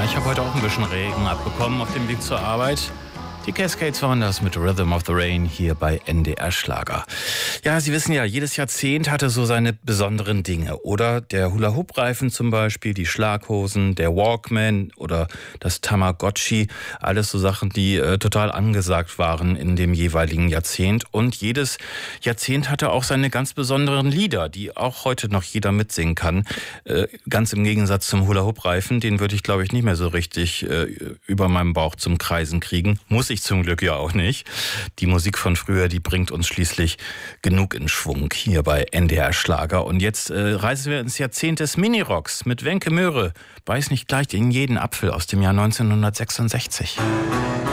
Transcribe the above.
ich habe heute auch ein bisschen Regen abbekommen auf dem Weg zur Arbeit. Die Cascades waren das mit Rhythm of the Rain hier bei NDR Schlager. Ja, Sie wissen ja, jedes Jahrzehnt hatte so seine besonderen Dinge. Oder der Hula-Hoop-Reifen zum Beispiel, die Schlaghosen, der Walkman oder das Tamagotchi. Alles so Sachen, die total angesagt waren in dem jeweiligen Jahrzehnt. Und jedes Jahrzehnt hatte auch seine ganz besonderen Lieder, die auch heute noch jeder mitsingen kann. Ganz im Gegensatz zum Hula-Hoop-Reifen, den würde ich, glaube ich, nicht mehr so richtig über meinem Bauch zum Kreisen kriegen. Muss ich zum Glück ja auch nicht. Die Musik von früher, die bringt uns schließlich genug in Schwung hier bei NDR Schlager. Und jetzt reisen wir ins Jahrzehnt des Minirocks mit Wenke Möhre. Beiß nicht gleich in jeden Apfel aus dem Jahr 1966.